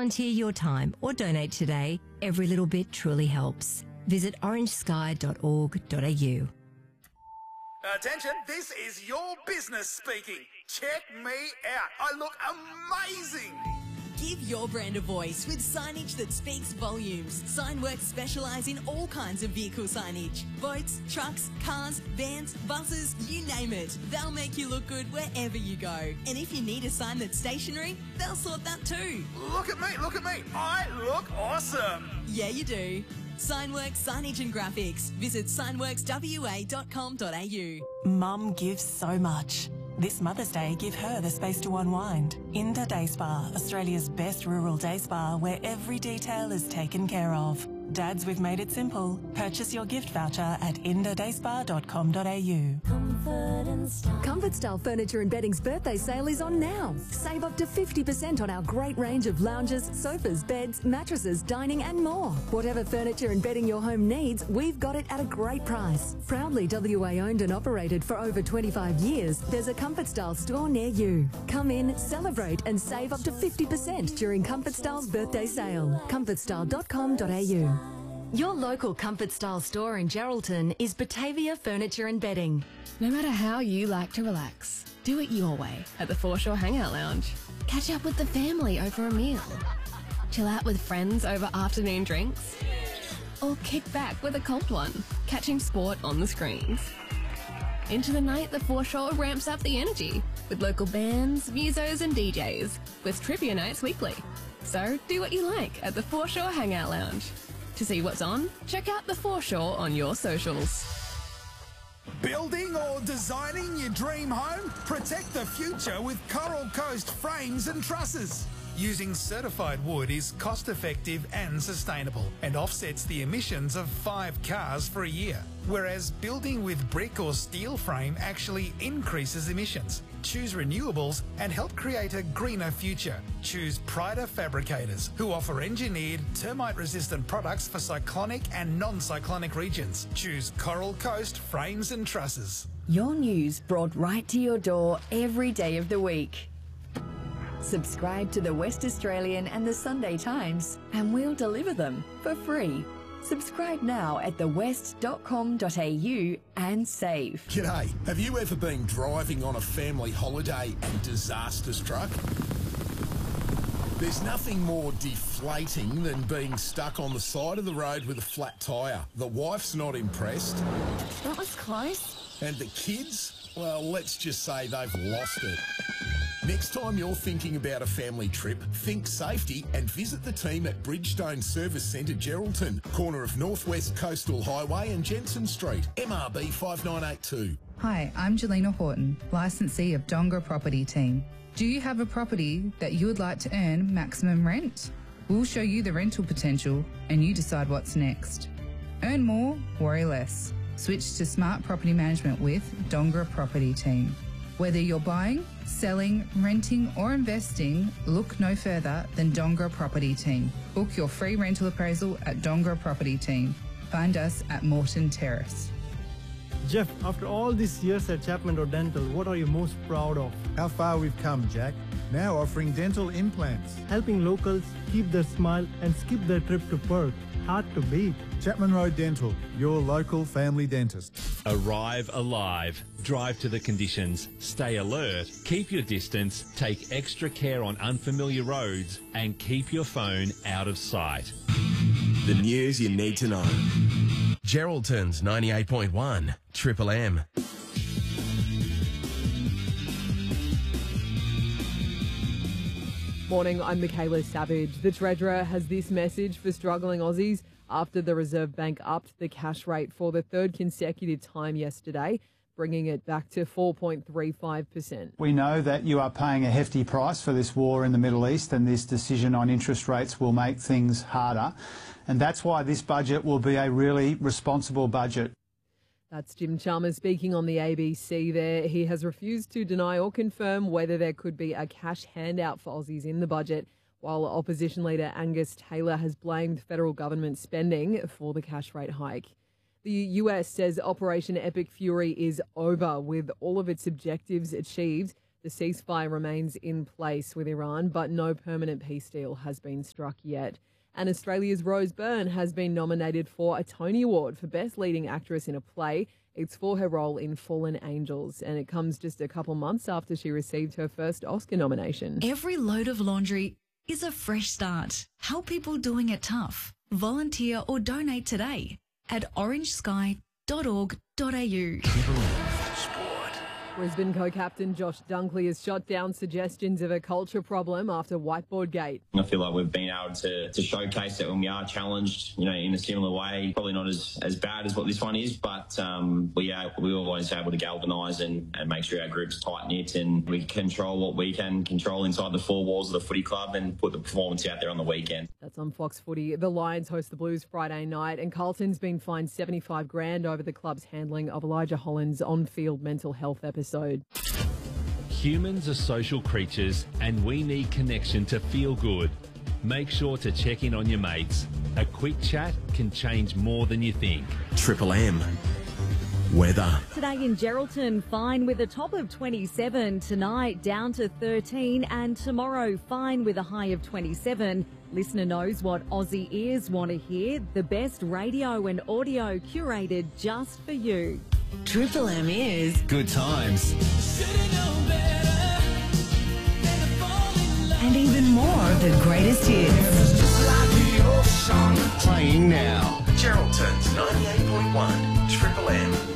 Volunteer your time or donate today. Every little bit truly helps. Visit orangesky.org.au. Attention, this is your business speaking. Check me out. I look amazing. Give your brand a voice with signage that speaks volumes. Signworks specialise in all kinds of vehicle signage. Boats, trucks, cars, vans, buses, you name it. They'll make you look good wherever you go. And if you need a sign that's stationary, they'll sort that too. Look at me, look at me. I look awesome. Yeah, you do. Signworks, signage and graphics. Visit signworkswa.com.au. Mum gives so much. This Mother's Day, give her the space to unwind. Inda Day Spa, Australia's best rural day spa where every detail is taken care of. Dads, we've made it simple. Purchase your gift voucher at indadayspa.com.au. Comfort Style Furniture and Bedding's birthday sale is on now. Save up to 50% on our great range of lounges, sofas, beds, mattresses, dining and more. Whatever furniture and bedding your home needs, we've got it at a great price. Proudly WA owned and operated for over 25 years, there's a Comfort Style store near you. Come in, celebrate and save up to 50% during Comfort Style's birthday sale. comfortstyle.com.au. Your local Comfort Style store in Geraldton is Batavia Furniture and Bedding. No matter how you like to relax, do it your way at the Foreshore Hangout Lounge. Catch up with the family over a meal. Chill out with friends over afternoon drinks. Or kick back with a cold one, catching sport on the screens. Into the night, the Foreshore ramps up the energy with local bands, musos and DJs with trivia nights weekly. So do what you like at the Foreshore Hangout Lounge. To see what's on, check out the Foreshore on your socials. Building or designing your dream home? Protect the future with Coral Coast Frames and Trusses. Using certified wood is cost-effective and sustainable and offsets the emissions of 5 cars for a year, whereas building with brick or steel frame actually increases emissions. Choose renewables and help create a greener future. Choose Prida Fabricators, who offer engineered, termite-resistant products for cyclonic and non-cyclonic regions. Choose Coral Coast Frames and Trusses. Your news brought right to your door every day of the week. Subscribe to the West Australian and the Sunday Times and we'll deliver them for free. Subscribe now at thewest.com.au and save. G'day. Have you ever been driving on a family holiday and disaster struck? There's nothing more deflating than being stuck on the side of the road with a flat tyre. The wife's not impressed. That was close. And the kids? Well, let's just say they've lost it. Next time you're thinking about a family trip, think safety and visit the team at Bridgestone Service Centre Geraldton, corner of Northwest Coastal Highway and Jensen Street, MRB 5982. Hi, I'm Jelena Horton, licensee of Donga Property Team. Do you have a property that you would like to earn maximum rent? We'll show you the rental potential and you decide what's next. Earn more, worry less. Switch to smart property management with Donga Property Team. Whether you're buying, selling, renting or investing, look no further than Donga Property Team. Book your free rental appraisal at Donga Property Team. Find us at Moreton Terrace. Jeff, after all these years at Chapman Road Dental, what are you most proud of? How far we've come, Jack. Now offering dental implants. Helping locals keep their smile and skip their trip to Perth. Hard to beat. Chapman Road Dental, your local family dentist. Arrive alive. Drive to the conditions. Stay alert. Keep your distance. Take extra care on unfamiliar roads and keep your phone out of sight. The news you need to know. Geraldton's 98.1 Triple M. Morning, I'm Michaela Savage. The Treasurer has this message for struggling Aussies after the Reserve Bank upped the cash rate for the third consecutive time yesterday, bringing it back to 4.35%. We know that you are paying a hefty price for this war in the Middle East, and this decision on interest rates will make things harder. And that's why this budget will be a really responsible budget. That's Jim Chalmers speaking on the ABC there. He has refused to deny or confirm whether there could be a cash handout for Aussies in the budget, while opposition leader Angus Taylor has blamed federal government spending for the cash rate hike. The US says Operation Epic Fury is over with all of its objectives achieved. The ceasefire remains in place with Iran, but no permanent peace deal has been struck yet. And Australia's Rose Byrne has been nominated for a Tony Award for Best Leading Actress in a Play. It's for her role in Fallen Angels, and it comes just a couple months after she received her first Oscar nomination. Every load of laundry is a fresh start. Help people doing it tough. Volunteer or donate today at orangesky.org.au. Brisbane co-captain Josh Dunkley has shot down suggestions of a culture problem after Whiteboard Gate. I feel like we've been able to showcase that when we are challenged, in a similar way, probably not as bad as what this one is, but we're always able to galvanise and make sure our group's tight-knit and we control what we can control inside the four walls of the footy club and put the performance out there on the weekend. That's on Fox Footy. The Lions host the Blues Friday night, and Carlton's been fined $75,000 over the club's handling of Elijah Holland's on-field mental health episode. Humans are social creatures and we need connection to feel good. Make sure to check in on your mates. A quick chat can change more than you think. Triple M. Weather. Today in Geraldton, fine with a top of 27. Tonight, down to 13. And tomorrow, fine with a high of 27. Listener knows what Aussie ears want to hear. The best radio and audio curated just for you. Triple M is Good times. and even more of the greatest hits. Playing now. Geraldton's 98.1 Triple M.